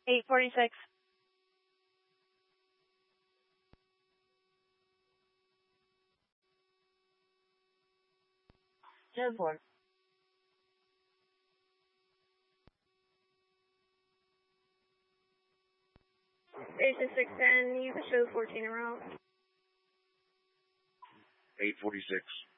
846. Show 4. 86610, you can show 14 en route. 846.